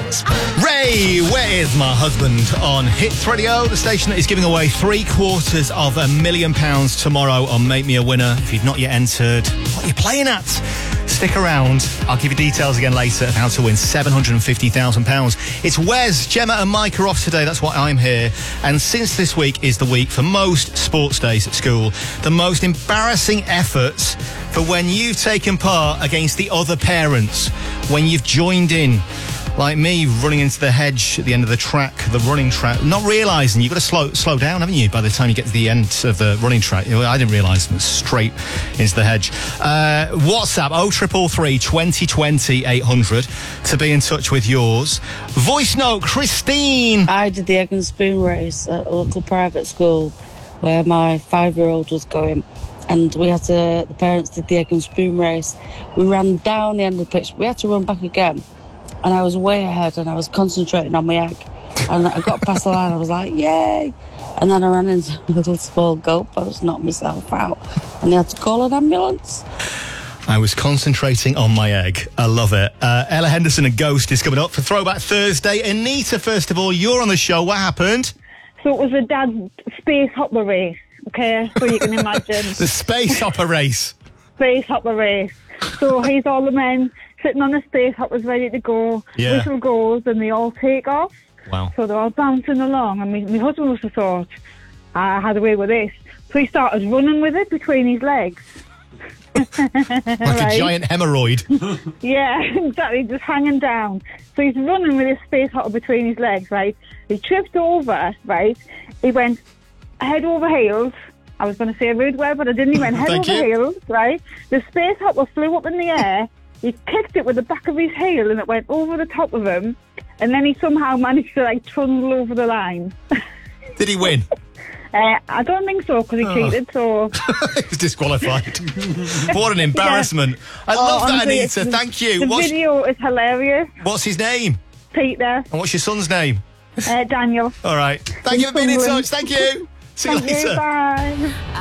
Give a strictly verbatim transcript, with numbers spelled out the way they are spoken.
Ray, where is my husband? On Hits Radio, the station that is giving away three quarters of a million pounds tomorrow on Make Me a Winner. If you've not yet entered, what are you playing at? Stick around. I'll give you details again later of how to win seven hundred fifty thousand pounds. It's Wes, Gemma and Mike are off today. That's why I'm here. And since this week is the week for most sports days at school, the most embarrassing efforts for when you've taken part against the other parents, when you've joined in, like me running into the hedge at the end of the track, the running track, not realising you've got to slow slow down, haven't you, by the time you get to the end of the running track. I didn't realise it was straight into the hedge. Uh, WhatsApp oh triple three, twenty twenty, eight hundred to be in touch with yours. Voice note, Christine. I did the egg and spoon race at a local private school where my five-year-old was going. And we had to, the parents did the egg and spoon race. We ran down the end of the pitch. We had to run back again. And I was way ahead and I was concentrating on my egg. And I got past the line, I was like, yay! And then I ran into a little small gulp. I just knocked myself out. And they had to call an ambulance. I was concentrating on my egg. I love it. Uh, Ella Henderson and Ghost is coming up for Throwback Thursday. Anita, first of all, you're on the show. What happened? So it was a dad's space hopper race, okay? So you can imagine. The space hopper race. Space hopper race. So he's all the men sitting on the space hoppers ready to go. Yeah. Whistle goes and they all take off. Wow. So they're all bouncing along and my, my husband must have thought I had away with this. So he started running with it between his legs. Like right. A giant hemorrhoid. Yeah, exactly, just hanging down. So he's running with his space hopper between his legs, right? He tripped over, right? He went head over heels. I was going to say a rude word, but I didn't. He went head over you. heels, right? The space hopper flew up in the air. He kicked it with the back of his heel and it went over the top of him. And then he somehow managed to, like, trundle over the line. Did he win? Uh, I don't think so, because he Oh. cheated, so... He was disqualified. What an embarrassment. Yeah. I oh, love that, honestly, Anita. the, Thank you. The what's, video is hilarious. What's his name? Peter. And what's your son's name? Uh, Daniel. All right. Thank you for being in touch. Thank you. See you Thank later. you, bye.